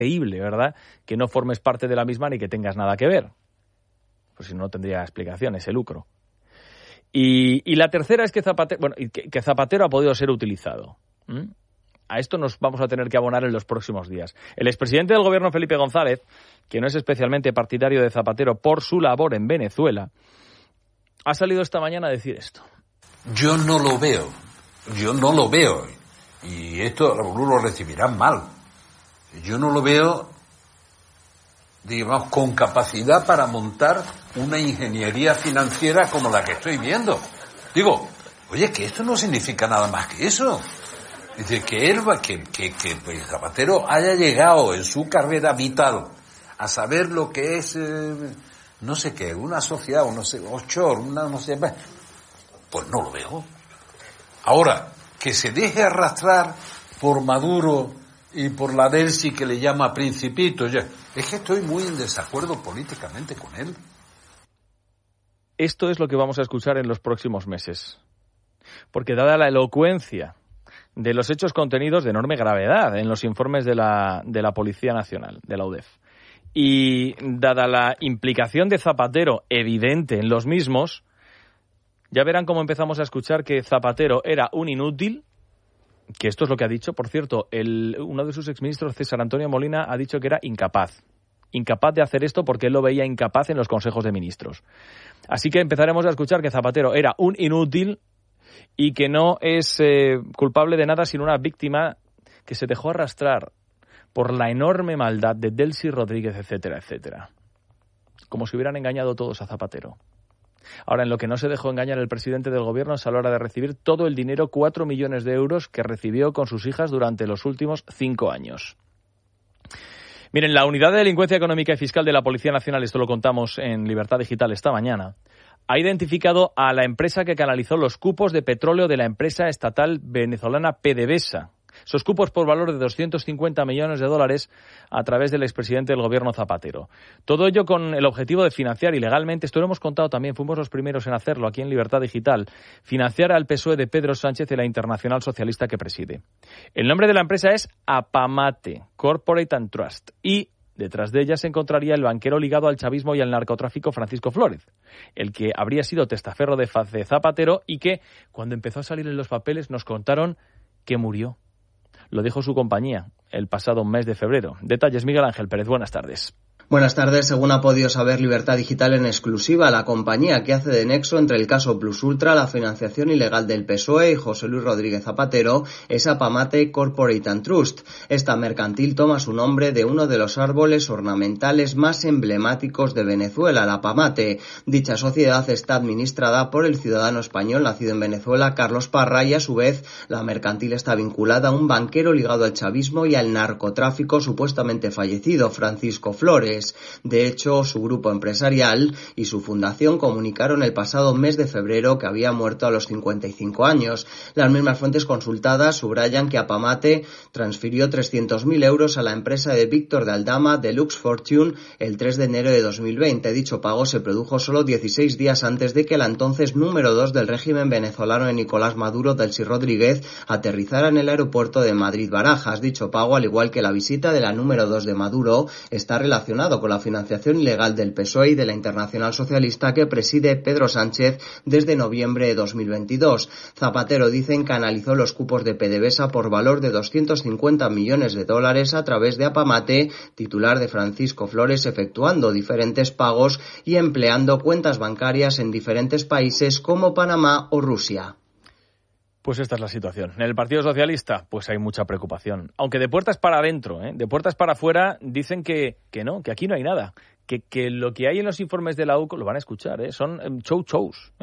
increíble, ¿verdad?, que no formes parte de la misma ni que tengas nada que ver. Pues si no, tendría explicación ese lucro. Y la tercera es que Zapatero ha podido ser utilizado. A esto nos vamos a tener que abonar en los próximos días. El expresidente del gobierno, Felipe González, que no es especialmente partidario de Zapatero por su labor en Venezuela, ha salido esta mañana a decir esto. Yo no lo veo. Y esto algunos lo recibirán mal. Yo no lo veo, digamos, con capacidad para montar una ingeniería financiera como la que estoy viendo. Digo, oye, que esto no significa nada más que eso. Dice que pues Zapatero haya llegado en su carrera vital a saber lo que es, no sé qué, una sociedad, o no sé, offshore, no sé, pues no lo veo. Ahora, que se deje arrastrar por Maduro y por la Delsi que le llama Principito, ya, es que estoy muy en desacuerdo políticamente con él. Esto es lo que vamos a escuchar en los próximos meses. Porque dada la elocuencia de los hechos contenidos de enorme gravedad en los informes de la Policía Nacional, de la UDEF, y dada la implicación de Zapatero evidente en los mismos, ya verán cómo empezamos a escuchar que Zapatero era un inútil, que esto es lo que ha dicho, por cierto, uno de sus exministros, César Antonio Molina, ha dicho que era incapaz de hacer esto porque él lo veía incapaz en los consejos de ministros. Así que empezaremos a escuchar que Zapatero era un inútil y que no es culpable de nada sino una víctima que se dejó arrastrar por la enorme maldad de Delcy Rodríguez, etcétera, etcétera. Como si hubieran engañado todos a Zapatero. Ahora, en lo que no se dejó engañar el presidente del gobierno es a la hora de recibir todo el dinero, 4 millones de euros, que recibió con sus hijas durante los últimos 5 años. Miren, la Unidad de Delincuencia Económica y Fiscal de la Policía Nacional, esto lo contamos en Libertad Digital esta mañana, ha identificado a la empresa que canalizó los cupos de petróleo de la empresa estatal venezolana PDVSA. Esos cupos por valor de 250 millones de dólares a través del expresidente del gobierno Zapatero. Todo ello con el objetivo de financiar ilegalmente, esto lo hemos contado también, fuimos los primeros en hacerlo aquí en Libertad Digital, financiar al PSOE de Pedro Sánchez y la Internacional Socialista que preside. El nombre de la empresa es Apamate, Corporate and Trust, y detrás de ella se encontraría el banquero ligado al chavismo y al narcotráfico Francisco Flórez, el que habría sido testaferro de Zapatero y que, cuando empezó a salir en los papeles, nos contaron que murió. Lo dijo su compañía el pasado mes de febrero. Detalles, Miguel Ángel Pérez. Buenas tardes. Buenas tardes. Según ha podido saber Libertad Digital en exclusiva, la compañía que hace de nexo entre el caso Plus Ultra, la financiación ilegal del PSOE y José Luis Rodríguez Zapatero es Apamate Corporate and Trust. Esta mercantil toma su nombre de uno de los árboles ornamentales más emblemáticos de Venezuela, la Apamate. Dicha sociedad está administrada por el ciudadano español nacido en Venezuela, Carlos Parra, y a su vez la mercantil está vinculada a un banquero ligado al chavismo y al narcotráfico supuestamente fallecido, Francisco Flórez. De hecho, su grupo empresarial y su fundación comunicaron el pasado mes de febrero que había muerto a los 55 años. Las mismas fuentes consultadas subrayan que Apamate transfirió 300.000 euros a la empresa de Víctor de Aldama, Deluxe Fortune, el 3 de enero de 2020. Dicho pago se produjo solo 16 días antes de que la entonces número 2 del régimen venezolano de Nicolás Maduro, Delcy Rodríguez, aterrizara en el aeropuerto de Madrid-Barajas. Dicho pago, al igual que la visita de la número 2 de Maduro, está relacionado con la financiación ilegal del PSOE y de la Internacional Socialista que preside Pedro Sánchez desde noviembre de 2022. Zapatero, dicen, canalizó los cupos de PDVSA por valor de 250 millones de dólares a través de Apamate, titular de Francisco Flórez, efectuando diferentes pagos y empleando cuentas bancarias en diferentes países como Panamá o Rusia. Pues esta es la situación. En el Partido Socialista, pues hay mucha preocupación. Aunque de puertas para adentro, de puertas para afuera, dicen que no, que aquí no hay nada. Que lo que hay en los informes de la UCO, lo van a escuchar, son shows.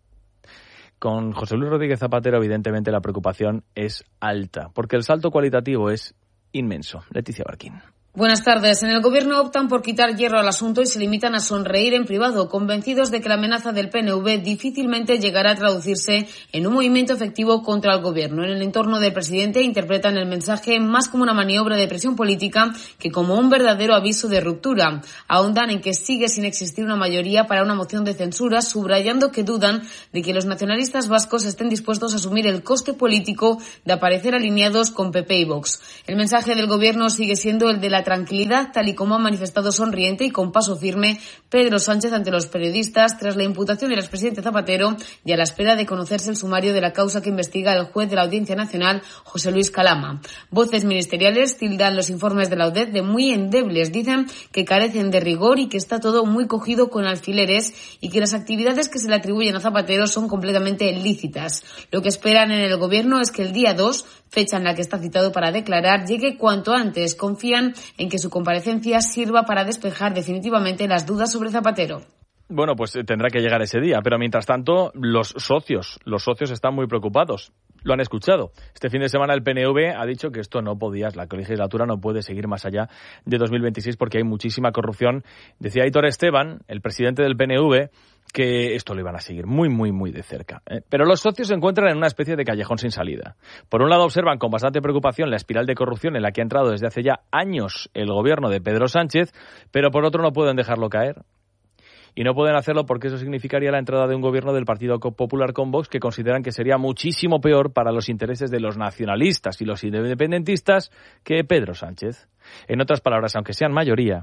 Con José Luis Rodríguez Zapatero, evidentemente, la preocupación es alta, porque el salto cualitativo es inmenso. Leticia Barquín. Buenas tardes. En el Gobierno optan por quitar hierro al asunto y se limitan a sonreír en privado, convencidos de que la amenaza del PNV difícilmente llegará a traducirse en un movimiento efectivo contra el Gobierno. En el entorno del presidente interpretan el mensaje más como una maniobra de presión política que como un verdadero aviso de ruptura. Ahondan en que sigue sin existir una mayoría para una moción de censura, subrayando que dudan de que los nacionalistas vascos estén dispuestos a asumir el coste político de aparecer alineados con PP y Vox. El mensaje del Gobierno sigue siendo el de la tranquilidad, tal y como ha manifestado sonriente y con paso firme Pedro Sánchez ante los periodistas tras la imputación del expresidente Zapatero y a la espera de conocerse el sumario de la causa que investiga el juez de la Audiencia Nacional, José Luis Calama. Voces ministeriales tildan los informes de la UDEF de muy endebles. Dicen que carecen de rigor y que está todo muy cogido con alfileres y que las actividades que se le atribuyen a Zapatero son completamente lícitas. Lo que esperan en el Gobierno es que el día 2, fecha en la que está citado para declarar, llegue cuanto antes. Confían en que su comparecencia sirva para despejar definitivamente las dudas sobre Zapatero. Bueno, pues tendrá que llegar ese día, pero mientras tanto los socios están muy preocupados. Lo han escuchado. Este fin de semana el PNV ha dicho que esto no podía, la legislatura no puede seguir más allá de 2026 porque hay muchísima corrupción. Decía Aitor Esteban, el presidente del PNV, que esto lo iban a seguir muy, muy, muy de cerca. Pero los socios se encuentran en una especie de callejón sin salida. Por un lado observan con bastante preocupación la espiral de corrupción en la que ha entrado desde hace ya años el gobierno de Pedro Sánchez, pero por otro no pueden dejarlo caer. Y no pueden hacerlo porque eso significaría la entrada de un gobierno del Partido Popular con Vox que consideran que sería muchísimo peor para los intereses de los nacionalistas y los independentistas que Pedro Sánchez. En otras palabras, aunque sean mayoría,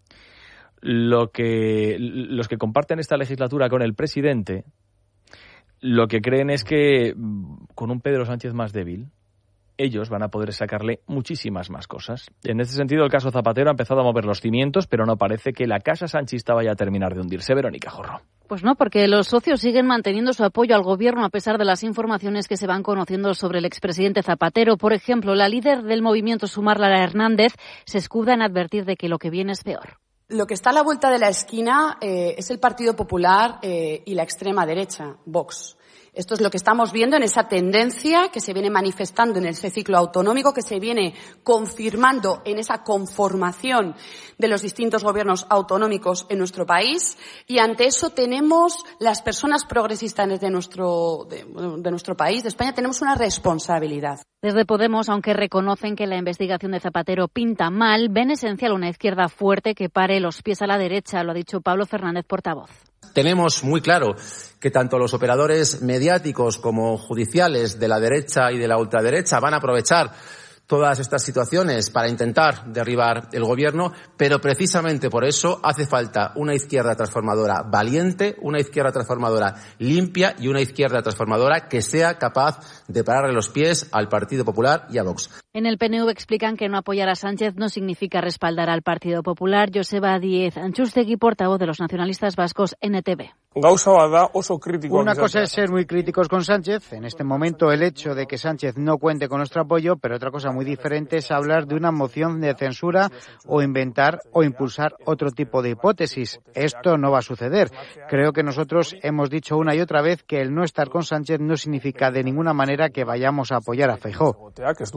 los que comparten esta legislatura con el presidente, lo que creen es que con un Pedro Sánchez más débil, ellos van a poder sacarle muchísimas más cosas. En este sentido, el caso Zapatero ha empezado a mover los cimientos, pero no parece que la casa sanchista vaya a terminar de hundirse. Verónica Jorro. Pues no, porque los socios siguen manteniendo su apoyo al gobierno a pesar de las informaciones que se van conociendo sobre el expresidente Zapatero. Por ejemplo, la líder del movimiento Sumar, Lara Hernández, se escuda en advertir de que lo que viene es peor. Lo que está a la vuelta de la esquina es el Partido Popular y la extrema derecha, Vox. Esto es lo que estamos viendo en esa tendencia que se viene manifestando en ese ciclo autonómico, que se viene confirmando en esa conformación de los distintos gobiernos autonómicos en nuestro país. Y ante eso tenemos, las personas progresistas de nuestro país, de España, tenemos una responsabilidad. Desde Podemos, aunque reconocen que la investigación de Zapatero pinta mal, ven esencial una izquierda fuerte que pare los pies a la derecha, lo ha dicho Pablo Fernández, portavoz. Tenemos muy claro que tanto los operadores mediáticos como judiciales de la derecha y de la ultraderecha van a aprovechar todas estas situaciones para intentar derribar el gobierno, pero precisamente por eso hace falta una izquierda transformadora valiente, una izquierda transformadora limpia y una izquierda transformadora que sea capaz de pararle los pies al Partido Popular y a Vox. En el PNV explican que no apoyar a Sánchez no significa respaldar al Partido Popular. Joseba Díez Antxustegui, portavoz de los nacionalistas vascos, NTV. Una cosa es ser muy críticos con Sánchez, en este momento el hecho de que Sánchez no cuente con nuestro apoyo, pero otra cosa muy diferente es hablar de una moción de censura o inventar o impulsar otro tipo de hipótesis. Esto no va a suceder. Creo que nosotros hemos dicho una y otra vez que el no estar con Sánchez no significa de ninguna manera que vayamos a apoyar a Feijóo.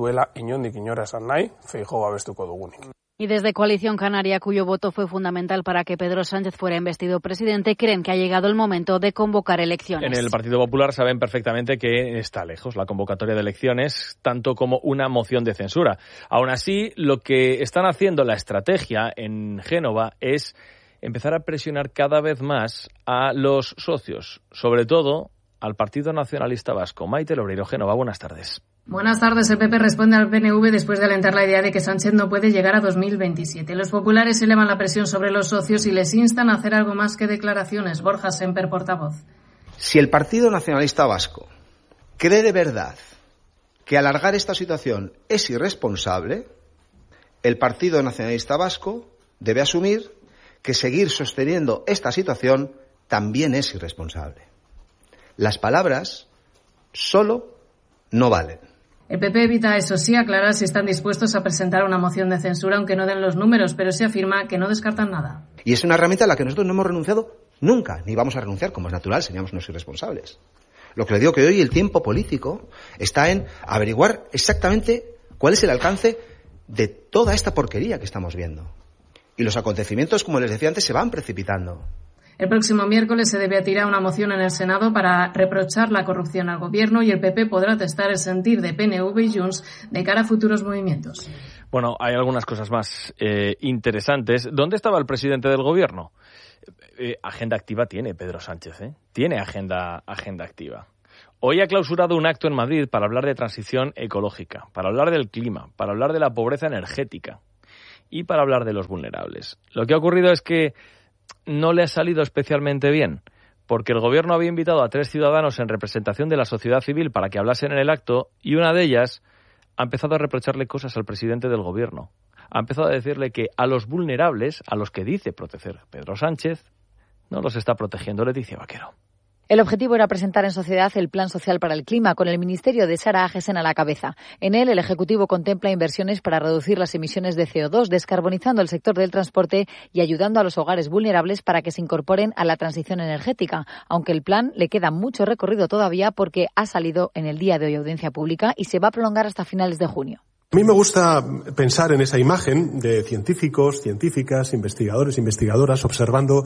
Y desde Coalición Canaria, cuyo voto fue fundamental para que Pedro Sánchez fuera investido presidente, creen que ha llegado el momento de convocar elecciones. En el Partido Popular saben perfectamente que está lejos la convocatoria de elecciones, tanto como una moción de censura. Aún así, lo que están haciendo, la estrategia en Génova, es empezar a presionar cada vez más a los socios, sobre todo al Partido Nacionalista Vasco. Maite Lobreiro, Génova, buenas tardes. Buenas tardes. El PP responde al PNV después de alentar la idea de que Sánchez no puede llegar a 2027. Los populares elevan la presión sobre los socios y les instan a hacer algo más que declaraciones. Borja Semper, portavoz. Si el Partido Nacionalista Vasco cree de verdad que alargar esta situación es irresponsable, el Partido Nacionalista Vasco debe asumir que seguir sosteniendo esta situación también es irresponsable. Las palabras solo no valen. El PP evita, eso sí, aclarar si están dispuestos a presentar una moción de censura, aunque no den los números, pero sí afirma que no descartan nada. Y es una herramienta a la que nosotros no hemos renunciado nunca, ni vamos a renunciar, como es natural, seríamos unos irresponsables. Lo que le digo que hoy el tiempo político está en averiguar exactamente cuál es el alcance de toda esta porquería que estamos viendo. Y los acontecimientos, como les decía antes, se van precipitando. El próximo miércoles se debatirá una moción en el Senado para reprochar la corrupción al Gobierno y el PP podrá testar el sentir de PNV y Junts de cara a futuros movimientos. Bueno, hay algunas cosas más interesantes. ¿Dónde estaba el presidente del Gobierno? Agenda activa tiene Pedro Sánchez, Tiene agenda activa. Hoy ha clausurado un acto en Madrid para hablar de transición ecológica, para hablar del clima, para hablar de la pobreza energética. y para hablar de los vulnerables. Lo que ha ocurrido es que no le ha salido especialmente bien, porque el gobierno había invitado a 3 ciudadanos en representación de la sociedad civil para que hablasen en el acto, y una de ellas ha empezado a reprocharle cosas al presidente del gobierno. Ha empezado a decirle que a los vulnerables, a los que dice proteger Pedro Sánchez, no los está protegiendo, Leticia Vaquero. El objetivo era presentar en sociedad el Plan Social para el Clima, con el ministerio de Sara Agesen a la cabeza. En él, el Ejecutivo contempla inversiones para reducir las emisiones de CO2, descarbonizando el sector del transporte y ayudando a los hogares vulnerables para que se incorporen a la transición energética, aunque el plan le queda mucho recorrido todavía porque ha salido en el día de hoy a audiencia pública y se va a prolongar hasta finales de junio. A mí me gusta pensar en esa imagen de científicos, científicas, investigadores, investigadoras, observando,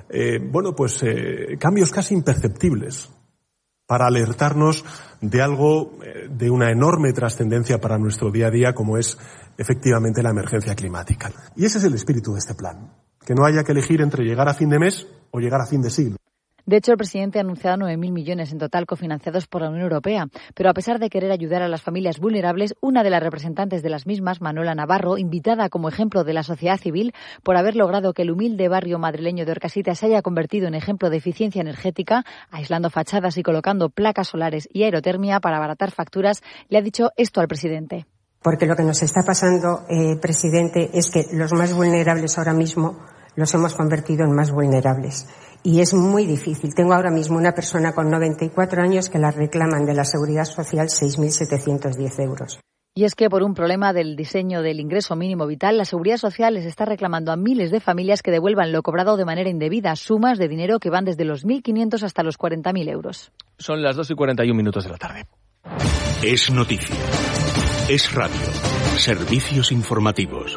cambios casi imperceptibles para alertarnos de algo de una enorme trascendencia para nuestro día a día, como es efectivamente la emergencia climática. Y ese es el espíritu de este plan, que no haya que elegir entre llegar a fin de mes o llegar a fin de siglo. De hecho, el presidente ha anunciado 9.000 millones en total cofinanciados por la Unión Europea. Pero a pesar de querer ayudar a las familias vulnerables, una de las representantes de las mismas, Manuela Navarro, invitada como ejemplo de la sociedad civil por haber logrado que el humilde barrio madrileño de Orcasitas se haya convertido en ejemplo de eficiencia energética, aislando fachadas y colocando placas solares y aerotermia para abaratar facturas, le ha dicho esto al presidente. Porque lo que nos está pasando, presidente, es que los más vulnerables ahora mismo los hemos convertido en más vulnerables. Y es muy difícil. Tengo ahora mismo una persona con 94 años que la reclaman de la Seguridad Social 6.710 euros. Y es que por un problema del diseño del ingreso mínimo vital, la Seguridad Social les está reclamando a miles de familias que devuelvan lo cobrado de manera indebida, sumas de dinero que van desde los 1.500 hasta los 40.000 euros. Son las 2:41 de la tarde. Es noticia. Es radio. Servicios informativos.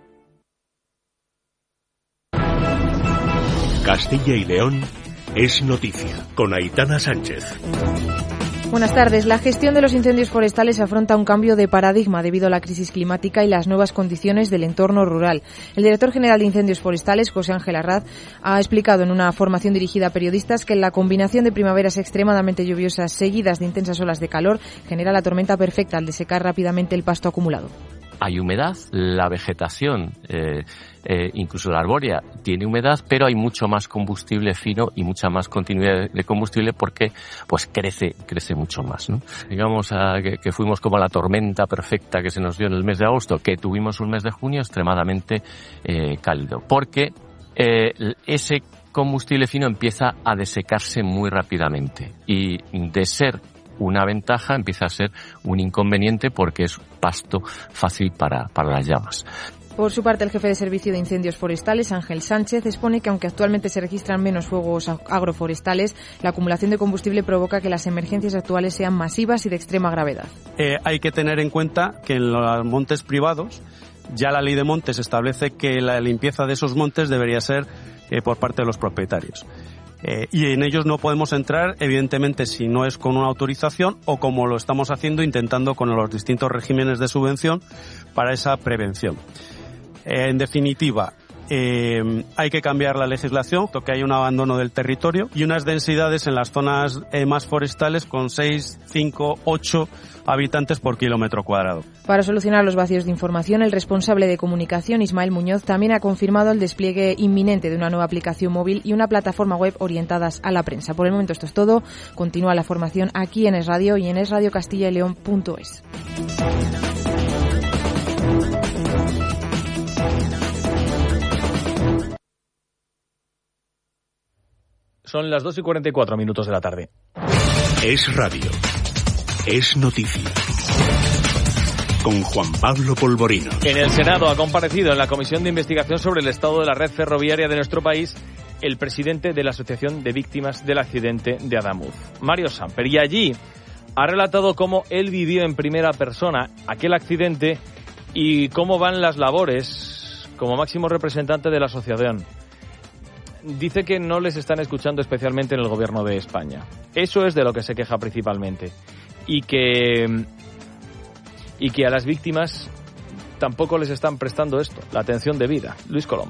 Castilla y León es noticia, con Aitana Sánchez. Buenas tardes. La gestión de los incendios forestales afronta un cambio de paradigma debido a la crisis climática y las nuevas condiciones del entorno rural. El director general de Incendios Forestales, José Ángel Arraz, ha explicado en una formación dirigida a periodistas que la combinación de primaveras extremadamente lluviosas seguidas de intensas olas de calor genera la tormenta perfecta al desecar rápidamente el pasto acumulado. Hay humedad, la vegetación, incluso la arbórea, tiene humedad, pero hay mucho más combustible fino y mucha más continuidad de combustible porque pues crece mucho más, ¿no? Digamos que fuimos como la tormenta perfecta que se nos dio en el mes de agosto, que tuvimos un mes de junio extremadamente cálido, porque ese combustible fino empieza a desecarse muy rápidamente y de ser una ventaja empieza a ser un inconveniente porque es pasto fácil para las llamas. Por su parte, el jefe de Servicio de Incendios Forestales, Ángel Sánchez, expone que aunque actualmente se registran menos fuegos agroforestales, la acumulación de combustible provoca que las emergencias actuales sean masivas y de extrema gravedad. Hay que tener en cuenta que en los montes privados ya la ley de montes establece que la limpieza de esos montes debería ser por parte de los propietarios. Y en ellos no podemos entrar, evidentemente, si no es con una autorización o como lo estamos haciendo, intentando con los distintos regímenes de subvención para esa prevención. En definitiva, hay que cambiar la legislación, que hay un abandono del territorio y unas densidades en las zonas más forestales con 6, 5, 8 habitantes por kilómetro cuadrado. Para solucionar los vacíos de información, el responsable de comunicación, Ismael Muñoz, también ha confirmado el despliegue inminente de una nueva aplicación móvil y una plataforma web orientadas a la prensa. Por el momento esto es todo. Continúa la formación aquí en Es Radio y en esradiocastillaleon.es. Son las 2:44 de la tarde. Es radio. Es noticia. Con Juan Pablo Polvorino. En el Senado ha comparecido en la Comisión de Investigación sobre el estado de la red ferroviaria de nuestro país el presidente de la Asociación de Víctimas del Accidente de Adamuz, Mario Samper. Y allí ha relatado cómo él vivió en primera persona aquel accidente y cómo van las labores como máximo representante de la asociación. Dice que no les están escuchando especialmente en el gobierno de España. Eso es de lo que se queja principalmente. Y que a las víctimas tampoco les están prestando esto, la atención debida. Luis Colom.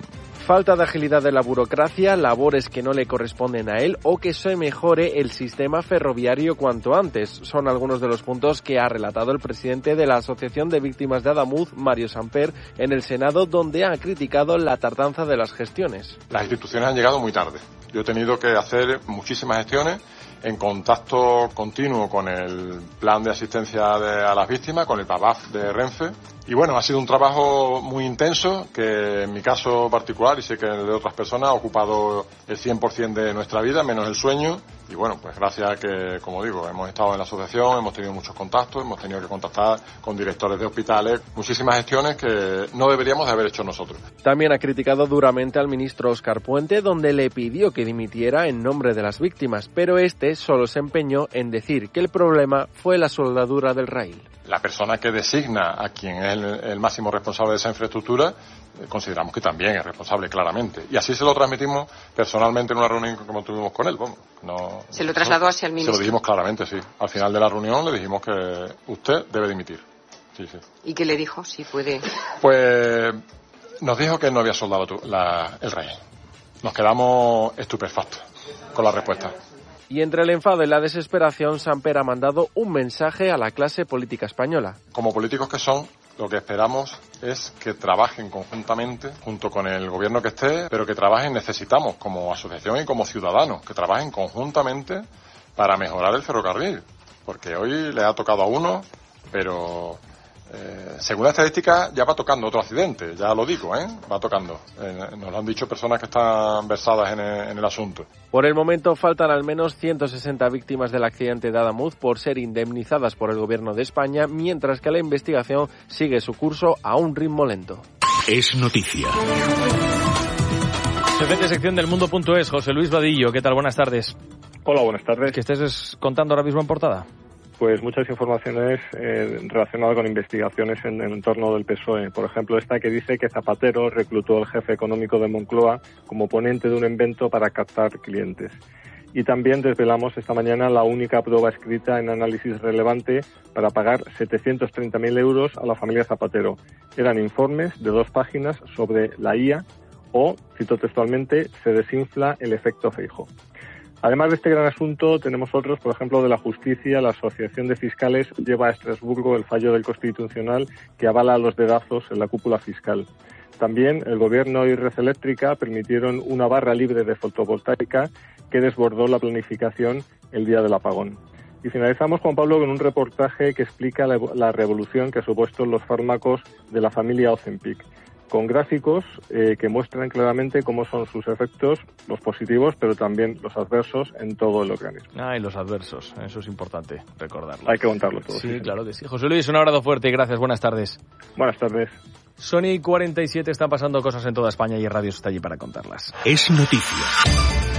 falta de agilidad de la burocracia, labores que no le corresponden a él o que se mejore el sistema ferroviario cuanto antes. Son algunos de los puntos que ha relatado el presidente de la Asociación de Víctimas de Adamuz, Mario Samper, en el Senado, donde ha criticado la tardanza de las gestiones. Las instituciones han llegado muy tarde. Yo he tenido que hacer muchísimas gestiones en contacto continuo con el plan de asistencia a las víctimas, con el PAVAF de Renfe. Y bueno, ha sido un trabajo muy intenso que en mi caso particular, y sé que el de otras personas, ha ocupado el 100% de nuestra vida, menos el sueño. Y bueno, pues gracias a que, como digo, hemos estado en la asociación, hemos tenido muchos contactos, hemos tenido que contactar con directores de hospitales, muchísimas gestiones que no deberíamos de haber hecho nosotros. También ha criticado duramente al ministro Óscar Puente, donde le pidió que dimitiera en nombre de las víctimas, pero este solo se empeñó en decir que el problema fue la soldadura del raíl. La persona que designa a quien es el máximo responsable de esa infraestructura, consideramos que también es responsable claramente. Y así se lo transmitimos personalmente en una reunión como tuvimos con él. Bueno, ¿Se lo trasladó hacia el ministro? Se lo dijimos claramente, sí. Al final de la reunión le dijimos que usted debe dimitir. Sí. ¿Y qué le dijo? Si puede. Pues nos dijo que no había soldado el rey. Nos quedamos estupefactos con la respuesta. Y entre el enfado y la desesperación, Samper ha mandado un mensaje a la clase política española. Como políticos que son, lo que esperamos es que trabajen conjuntamente, junto con el gobierno que esté, pero que necesitamos como asociación y como ciudadanos, que trabajen conjuntamente para mejorar el ferrocarril. Porque hoy le ha tocado a uno, pero según la estadística ya va tocando otro accidente, ya lo digo, va tocando. Nos lo han dicho personas que están versadas en el asunto. Por el momento faltan al menos 160 víctimas del accidente de Adamuz por ser indemnizadas por el gobierno de España, mientras que la investigación sigue su curso a un ritmo lento. Es noticia. Jefe de sección del Mundo.es, José Luis Vadillo, ¿qué tal? Buenas tardes. Hola, buenas tardes. ¿Qué estés contando ahora mismo en portada? Pues muchas informaciones relacionadas con investigaciones en el entorno del PSOE. Por ejemplo, esta que dice que Zapatero reclutó al jefe económico de Moncloa como ponente de un invento para captar clientes. Y también desvelamos esta mañana la única prueba escrita en análisis relevante para pagar 730.000 euros a la familia Zapatero. Eran informes de 2 páginas sobre la IA o, cito textualmente, se desinfla el efecto Feijóo. Además de este gran asunto, tenemos otros, por ejemplo, de la justicia. La Asociación de Fiscales lleva a Estrasburgo el fallo del Constitucional que avala los dedazos en la cúpula fiscal. También el Gobierno y Red Eléctrica permitieron una barra libre de fotovoltaica que desbordó la planificación el día del apagón. Y finalizamos, Juan Pablo, con un reportaje que explica la revolución que ha supuesto los fármacos de la familia Ozempic, con gráficos que muestran claramente cómo son sus efectos, los positivos, pero también los adversos en todo el organismo. Y los adversos, eso es importante recordarlo. Hay que contarlo todo. Sí, claro que sí. José Luis, un abrazo fuerte y gracias, buenas tardes. Buenas tardes. Sony 47, están pasando cosas en toda España y Radio está allí para contarlas. Es noticia.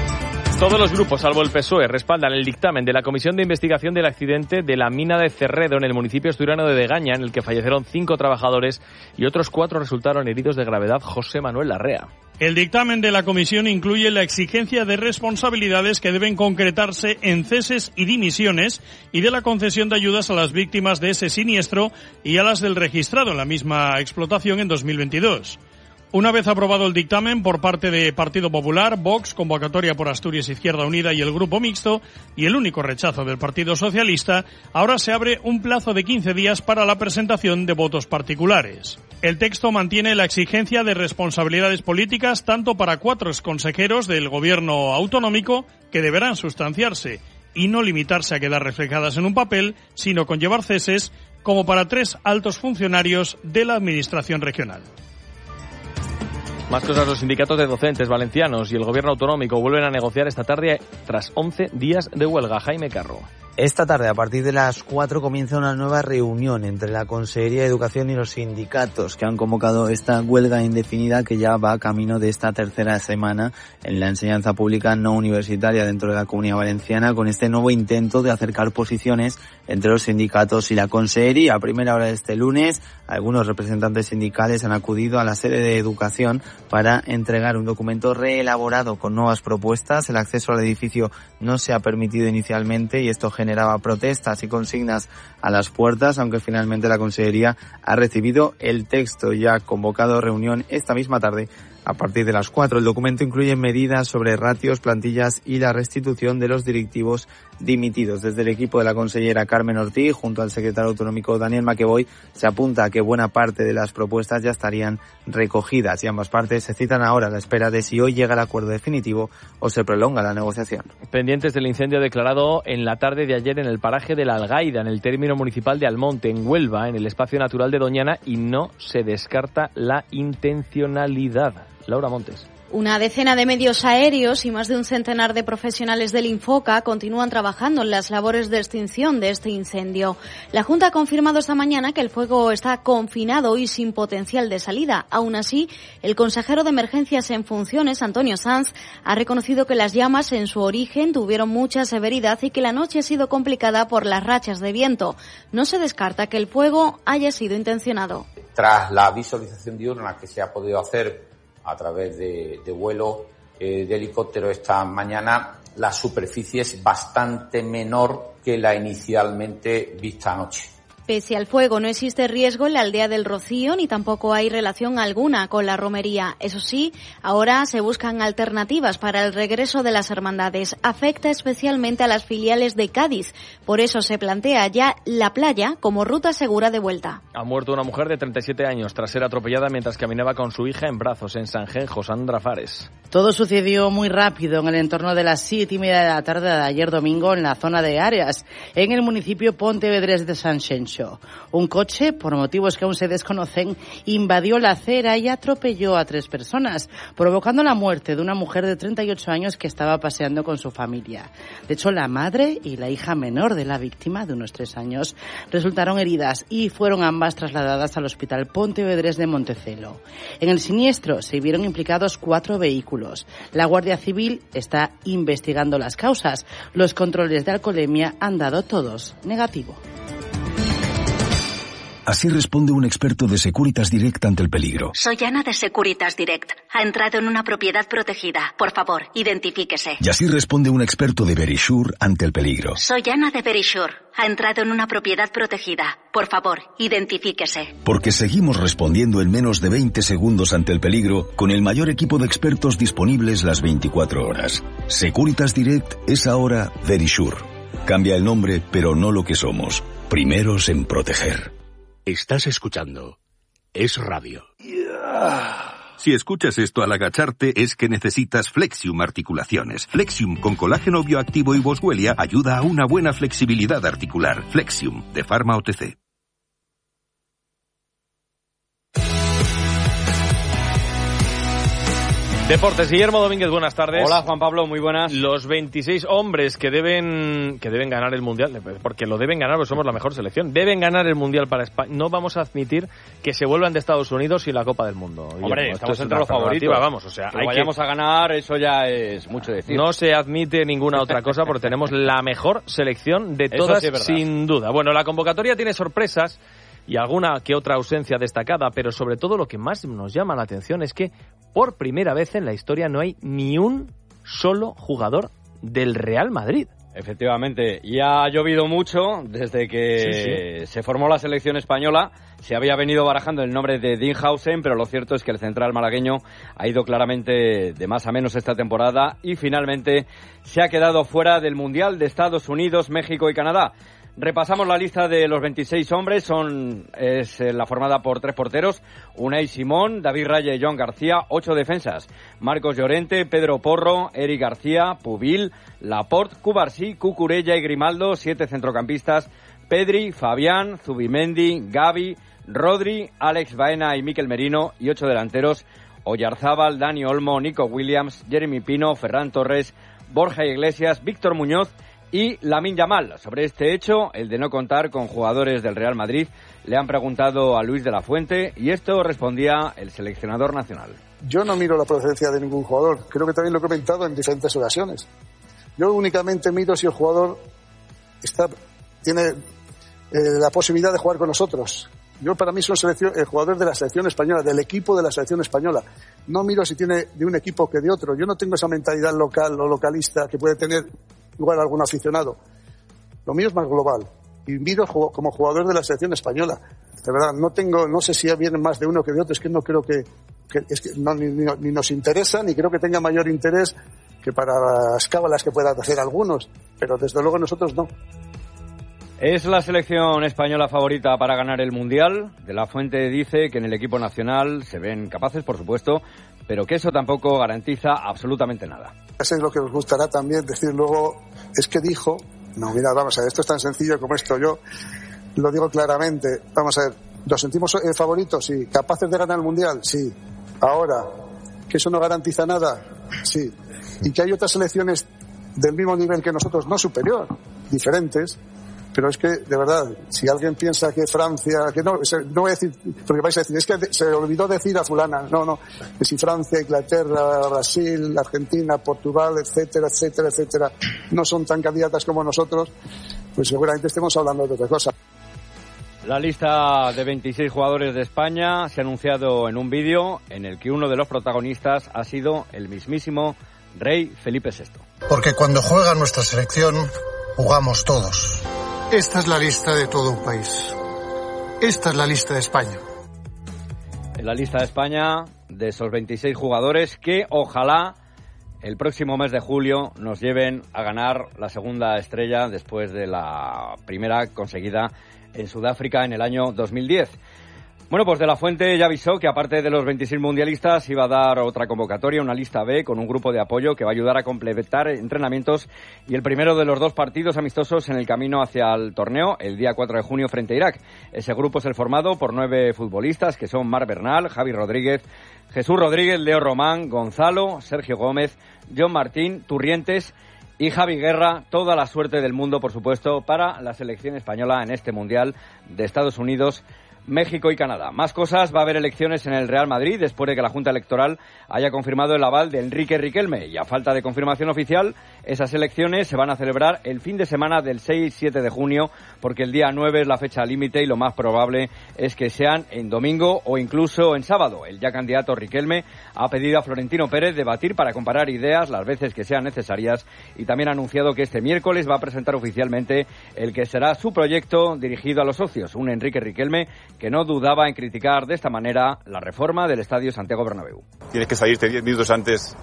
Todos los grupos, salvo el PSOE, respaldan el dictamen de la Comisión de Investigación del accidente de la mina de Cerredo en el municipio asturiano de Degaña, en el que fallecieron 5 trabajadores y otros 4 resultaron heridos de gravedad. José Manuel Larrea. El dictamen de la comisión incluye la exigencia de responsabilidades que deben concretarse en ceses y dimisiones y de la concesión de ayudas a las víctimas de ese siniestro y a las del registrado en la misma explotación en 2022. Una vez aprobado el dictamen por parte de Partido Popular, Vox, Convocatoria por Asturias Izquierda Unida y el Grupo Mixto, y el único rechazo del Partido Socialista, ahora se abre un plazo de 15 días para la presentación de votos particulares. El texto mantiene la exigencia de responsabilidades políticas tanto para 4 consejeros del Gobierno autonómico, que deberán sustanciarse y no limitarse a quedar reflejadas en un papel, sino conllevar ceses, como para 3 altos funcionarios de la Administración regional. Más cosas, los sindicatos de docentes valencianos y el gobierno autonómico vuelven a negociar esta tarde tras 11 días de huelga. Jaime Carro. Esta tarde, a partir de las 4, comienza una nueva reunión entre la Consejería de Educación y los sindicatos que han convocado esta huelga indefinida que ya va camino de esta tercera semana en la enseñanza pública no universitaria dentro de la Comunidad Valenciana, con este nuevo intento de acercar posiciones entre los sindicatos y la Consejería. A primera hora de este lunes, algunos representantes sindicales han acudido a la sede de Educación para entregar un documento reelaborado con nuevas propuestas. El acceso al edificio no se ha permitido inicialmente y esto generaba protestas y consignas a las puertas, aunque finalmente la Consellería ha recibido el texto y ha convocado reunión esta misma tarde a partir de las 4. El documento incluye medidas sobre ratios, plantillas y la restitución de los directivos dimitidos. Desde el equipo de la consellera Carmen Ortiz, junto al secretario autonómico Daniel Maqueboy, se apunta a que buena parte de las propuestas ya estarían recogidas y ambas partes se citan ahora a la espera de si hoy llega el acuerdo definitivo o se prolonga la negociación. Pendientes del incendio declarado en la tarde de ayer en el paraje de la Algaida, en el término municipal de Almonte, en Huelva, en el espacio natural de Doñana, y no se descarta la intencionalidad. Laura Montes. Una decena de medios aéreos y más de un centenar de profesionales del Infoca continúan trabajando en las labores de extinción de este incendio. La Junta ha confirmado esta mañana que el fuego está confinado y sin potencial de salida. Aún así, el consejero de Emergencias en funciones, Antonio Sanz, ha reconocido que las llamas en su origen tuvieron mucha severidad y que la noche ha sido complicada por las rachas de viento. No se descarta que el fuego haya sido intencionado. Tras la visualización diurna que se ha podido hacer a través de vuelo de helicóptero esta mañana, la superficie es bastante menor que la inicialmente vista anoche. Pese al fuego, no existe riesgo en la aldea del Rocío ni tampoco hay relación alguna con la romería. Eso sí, ahora se buscan alternativas para el regreso de las hermandades. Afecta especialmente a las filiales de Cádiz. Por eso se plantea ya la playa como ruta segura de vuelta. Ha muerto una mujer de 37 años tras ser atropellada mientras caminaba con su hija en brazos en Sanjenjo. Sandra Fares. Todo sucedió muy rápido en el entorno de las 7:30 de la tarde de ayer domingo en la zona de Áreas, en el municipio Pontevedrés de Sanxenxo. Un coche, por motivos que aún se desconocen, invadió la acera y atropelló a 3 personas, provocando la muerte de una mujer de 38 años que estaba paseando con su familia. De hecho, la madre y la hija menor de la víctima, de unos 3 años, resultaron heridas y fueron ambas trasladadas al Hospital Pontevedrés de Montecelo. En el siniestro se vieron implicados 4 vehículos. La Guardia Civil está investigando las causas. Los controles de alcoholemia han dado todos negativo. Así responde un experto de Securitas Direct ante el peligro. Soy Ana de Securitas Direct. Ha entrado en una propiedad protegida. Por favor, identifíquese. Y así responde un experto de Verisure ante el peligro. Soy Ana de Verisure. Ha entrado en una propiedad protegida. Por favor, identifíquese. Porque seguimos respondiendo en menos de 20 segundos ante el peligro con el mayor equipo de expertos disponibles las 24 horas. Securitas Direct es ahora Verisure. Cambia el nombre, pero no lo que somos. Primeros en proteger. Estás escuchando Es Radio. Si escuchas esto al agacharte es que necesitas Flexium Articulaciones. Flexium con colágeno bioactivo y Boswellia ayuda a una buena flexibilidad articular. Flexium de Pharma OTC. Deportes, Guillermo Domínguez, buenas tardes. Hola, Juan Pablo, muy buenas. Los 26 hombres que deben ganar el Mundial, porque lo deben ganar, porque somos la mejor selección, deben ganar el Mundial para España. No vamos a admitir que se vuelvan de Estados Unidos y la Copa del Mundo. Hombre, Guillermo, estamos entre los favoritos. Vamos, o sea, que vayamos a ganar, eso ya es mucho decir. No se admite ninguna otra cosa porque tenemos la mejor selección de todas, sí, sin duda. Bueno, la convocatoria tiene sorpresas y alguna que otra ausencia destacada, pero sobre todo lo que más nos llama la atención es que por primera vez en la historia no hay ni un solo jugador del Real Madrid. Efectivamente, ya ha llovido mucho desde que se formó la selección española. Se había venido barajando el nombre de Dinhausen, pero lo cierto es que el central malagueño ha ido claramente de más a menos esta temporada y finalmente se ha quedado fuera del Mundial de Estados Unidos, México y Canadá. Repasamos la lista de los 26 hombres. Es la formada por 3 porteros: Unai Simón, David Raya y Joan García. 8 defensas: Marcos Llorente, Pedro Porro, Eric García, Pubil, Laporte, Cubarsí, Cucurella y Grimaldo. 7 centrocampistas: Pedri, Fabián, Zubimendi, Gavi, Rodri, Alex Baena y Mikel Merino. Y 8 delanteros: Oyarzábal, Dani Olmo, Nico Williams, Jeremy Pino, Ferran Torres, Borja Iglesias, Víctor Muñoz y Lamine Yamal. Sobre este hecho, el de no contar con jugadores del Real Madrid, le han preguntado a Luis de la Fuente y esto respondía el seleccionador nacional. Yo no miro la procedencia de ningún jugador, creo que también lo he comentado en diferentes ocasiones. Yo únicamente miro si el jugador tiene la posibilidad de jugar con nosotros. Yo para mí son jugadores de la selección española, del equipo de la selección española. No miro si tiene de un equipo que de otro. Yo no tengo esa mentalidad local o localista que puede tener igual algún aficionado. Lo mío es más global. Y miro como jugador de la selección española. De verdad, no sé si vienen más de uno que de otro. Es que no creo que ni nos interesa, ni creo que tenga mayor interés que para las cábalas que puedan hacer algunos. Pero desde luego nosotros no. ¿Es la selección española favorita para ganar el Mundial? De la Fuente dice que en el equipo nacional se ven capaces, por supuesto, pero que eso tampoco garantiza absolutamente nada. Eso es lo que os gustará también decir luego, es que dijo, no, mira, vamos a ver, esto es tan sencillo como esto, yo lo digo claramente, vamos a ver, ¿nos sentimos favoritos? Sí. ¿Capaces de ganar el Mundial? Sí. Ahora, ¿que eso no garantiza nada? Sí. Y que hay otras selecciones del mismo nivel que nosotros, no superior, diferentes. Pero es que, de verdad, si alguien piensa que Francia, que no voy a decir, porque vais a decir, es que se olvidó decir a fulana, no, que si Francia, Inglaterra, Brasil, Argentina, Portugal, etcétera, etcétera, etcétera, no son tan candidatas como nosotros, pues seguramente estemos hablando de otra cosa. La lista de 26 jugadores de España se ha anunciado en un vídeo en el que uno de los protagonistas ha sido el mismísimo Rey Felipe VI. Porque cuando juega nuestra selección, jugamos todos. Esta es la lista de todo un país. Esta es la lista de España. En la lista de España, de esos 26 jugadores que ojalá el próximo mes de julio nos lleven a ganar la segunda estrella después de la primera conseguida en Sudáfrica en el año 2010. Bueno, pues De la Fuente ya avisó que aparte de los 26 mundialistas iba a dar otra convocatoria, una lista B con un grupo de apoyo que va a ayudar a completar entrenamientos y el primero de los 2 partidos amistosos en el camino hacia el torneo el día 4 de junio frente a Irak. Ese grupo es el formado por 9 futbolistas que son Marc Bernal, Javi Rodríguez, Jesús Rodríguez, Leo Román, Gonzalo, Sergio Gómez, John Martín, Turrientes y Javi Guerra. Toda la suerte del mundo, por supuesto, para la selección española en este Mundial de Estados Unidos, México y Canadá. Más cosas, va a haber elecciones en el Real Madrid después de que la Junta Electoral haya confirmado el aval de Enrique Riquelme y a falta de confirmación oficial, esas elecciones se van a celebrar el fin de semana del 6-7 de junio porque el día 9 es la fecha límite y lo más probable es que sean en domingo o incluso en sábado. El ya candidato Riquelme ha pedido a Florentino Pérez debatir para comparar ideas las veces que sean necesarias y también ha anunciado que este miércoles va a presentar oficialmente el que será su proyecto dirigido a los socios, un Enrique Riquelme que no dudaba en criticar de esta manera la reforma del Estadio Santiago Bernabéu. Tienes que salirte 10 minutos antes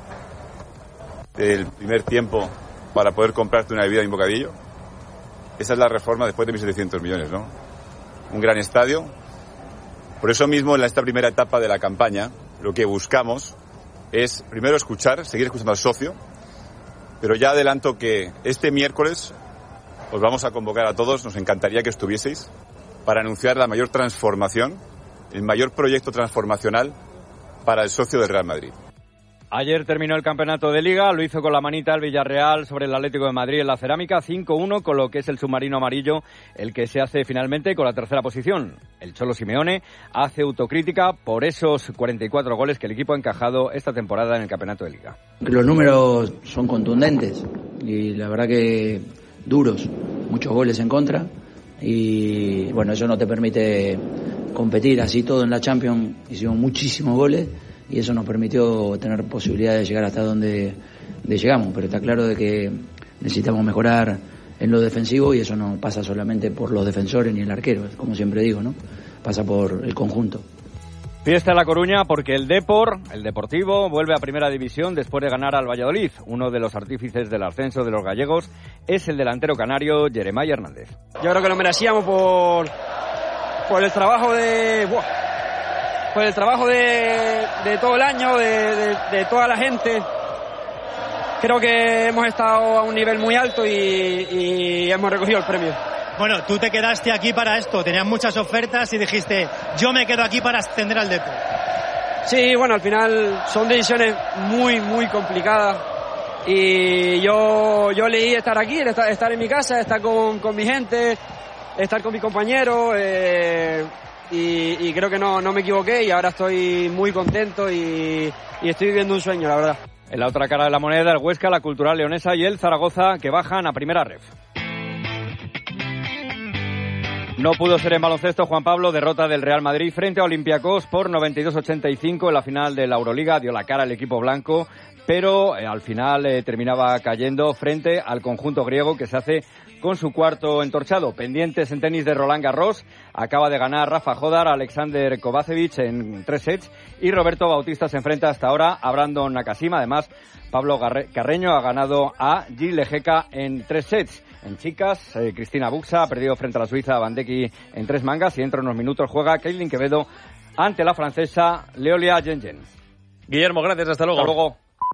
del primer tiempo para poder comprarte una bebida y un bocadillo. Esa es la reforma después de 1.700 millones, ¿no? Un gran estadio. Por eso mismo, en esta primera etapa de la campaña, lo que buscamos es, primero, seguir escuchando al socio, pero ya adelanto que este miércoles os vamos a convocar a todos, nos encantaría que estuvieseis, para anunciar la mayor transformación, el mayor proyecto transformacional para el socio del Real Madrid. Ayer terminó el campeonato de Liga, lo hizo con la manita el Villarreal sobre el Atlético de Madrid en la Cerámica, 5-1, con lo que es el submarino amarillo el que se hace finalmente con la tercera posición. El Cholo Simeone hace autocrítica por esos 44 goles que el equipo ha encajado esta temporada en el campeonato de Liga. Los números son contundentes y la verdad que duros, muchos goles en contra. Y bueno, eso no te permite competir así todo en la Champions. Hicimos muchísimos goles y eso nos permitió tener posibilidad de llegar hasta donde llegamos, pero está claro de que necesitamos mejorar en lo defensivo y eso no pasa solamente por los defensores ni el arquero, como siempre digo, ¿no? Pasa por el conjunto. Fiesta en La Coruña porque el Deportivo, vuelve a Primera División después de ganar al Valladolid. Uno de los artífices del ascenso de los gallegos es el delantero canario Jeremai Hernández. Yo creo que lo merecíamos por el trabajo de todo el año, de toda la gente. Creo que hemos estado a un nivel muy alto y hemos recogido el premio. Bueno, tú te quedaste aquí para esto, tenías muchas ofertas y dijiste, yo me quedo aquí para ascender al Depor. Sí, bueno, al final son decisiones muy, muy complicadas y yo elegí estar aquí, estar en mi casa, estar con mi gente, estar con mis compañeros y creo que no me equivoqué y ahora estoy muy contento y estoy viviendo un sueño, la verdad. En la otra cara de la moneda, el Huesca, la Cultural Leonesa y el Zaragoza que bajan a Primera Ref. No pudo ser en baloncesto, Juan Pablo, derrota del Real Madrid frente a Olympiacos por 92-85 en la final de la Euroliga. Dio la cara el equipo blanco, pero al final terminaba cayendo frente al conjunto griego que se hace con su cuarto entorchado. Pendientes en tenis de Roland Garros, acaba de ganar Rafa Jodar a Alexander Kovacevic en 3 sets y Roberto Bautista se enfrenta hasta ahora a Brandon Nakashima. Además, Pablo Carreño ha ganado a Gil Lejeca en 3 sets. En chicas, Cristina Buxa ha perdido frente a la suiza Bandecki en 3 mangas y dentro de unos minutos juega Kailin Quevedo ante la francesa Leolia Gengen. Guillermo, gracias, hasta luego. Hasta luego.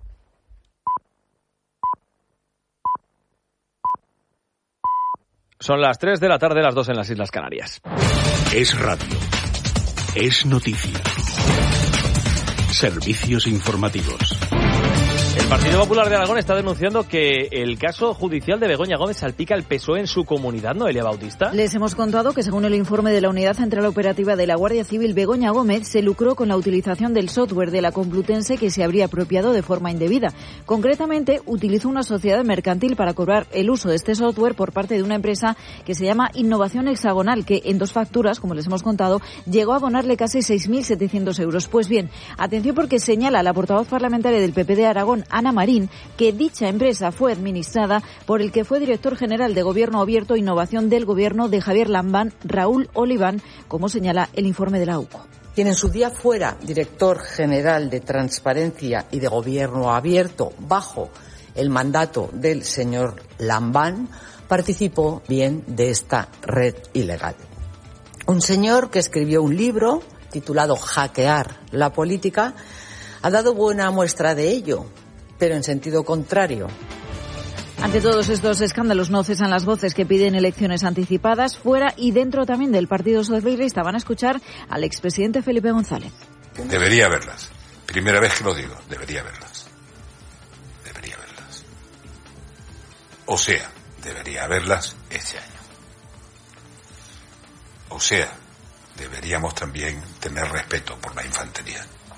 Son las 3 de la tarde, las 2 en las Islas Canarias. Es radio. Es noticia. Servicios informativos. El Partido Popular de Aragón está denunciando que el caso judicial de Begoña Gómez salpica al PSOE en su comunidad, Noelia Bautista. Les hemos contado que según el informe de la Unidad Central Operativa de la Guardia Civil, Begoña Gómez se lucró con la utilización del software de la Complutense que se habría apropiado de forma indebida. Concretamente, utilizó una sociedad mercantil para cobrar el uso de este software por parte de una empresa que se llama Innovación Hexagonal, que en 2 facturas, como les hemos contado, llegó a abonarle casi 6.700 euros. Pues bien, atención porque señala la portavoz parlamentaria del PP de Aragón, Ana Marín, que dicha empresa fue administrada por el que fue director general de Gobierno Abierto e Innovación del Gobierno de Javier Lambán, Raúl Oliván, como señala el informe de la UCO. Quien en su día fuera director general de Transparencia y de Gobierno Abierto bajo el mandato del señor Lambán, participó bien de esta red ilegal. Un señor que escribió un libro titulado Hackear la política ha dado buena muestra de ello, pero en sentido contrario. Ante todos estos escándalos no cesan las voces que piden elecciones anticipadas fuera y dentro también del Partido Socialista. Van a escuchar al expresidente Felipe González. Debería verlas. Primera vez que lo digo, debería verlas. Debería verlas. O sea, debería verlas este año. O sea, deberíamos también tener respeto por la infantería.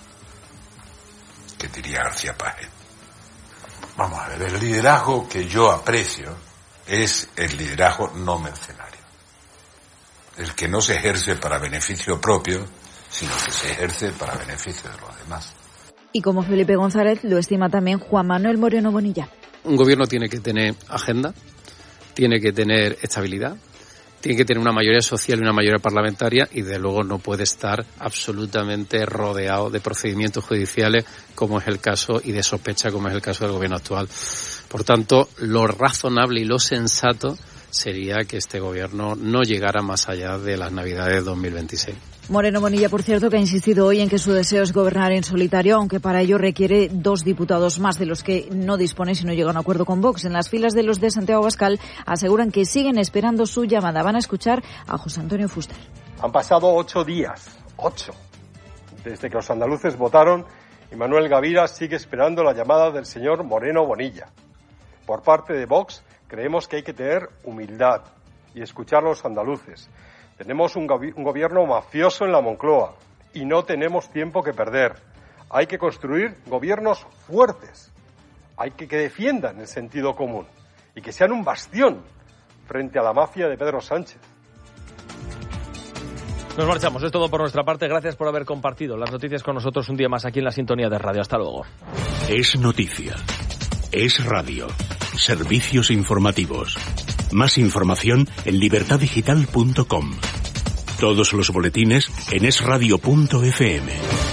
¿Qué diría García Páez? Vamos a ver, el liderazgo que yo aprecio es el liderazgo no mercenario. El que no se ejerce para beneficio propio, sino que se ejerce para beneficio de los demás. Y como Felipe González lo estima también Juan Manuel Moreno Bonilla. Un gobierno tiene que tener agenda, tiene que tener estabilidad, tiene que tener una mayoría social y una mayoría parlamentaria y desde luego no puede estar absolutamente rodeado de procedimientos judiciales como es el caso y de sospecha como es el caso del gobierno actual. Por tanto, lo razonable y lo sensato sería que este gobierno no llegara más allá de las Navidades de 2026. Moreno Bonilla, por cierto, que ha insistido hoy en que su deseo es gobernar en solitario, aunque para ello requiere 2 diputados más, de los que no dispone si no llega a un acuerdo con Vox. En las filas de los de Santiago Abascal aseguran que siguen esperando su llamada. Van a escuchar a José Antonio Fuster. Han pasado 8 días, 8, desde que los andaluces votaron y Manuel Gavira sigue esperando la llamada del señor Moreno Bonilla. Por parte de Vox, creemos que hay que tener humildad y escuchar a los andaluces. Tenemos un gobierno mafioso en la Moncloa y no tenemos tiempo que perder. Hay que construir gobiernos fuertes. Hay que defiendan el sentido común y que sean un bastión frente a la mafia de Pedro Sánchez. Nos marchamos, es todo por nuestra parte. Gracias por haber compartido las noticias con nosotros un día más aquí en la sintonía de radio. Hasta luego. Es noticia. Es radio. Servicios informativos. Más información en libertaddigital.com. Todos los boletines en esradio.fm.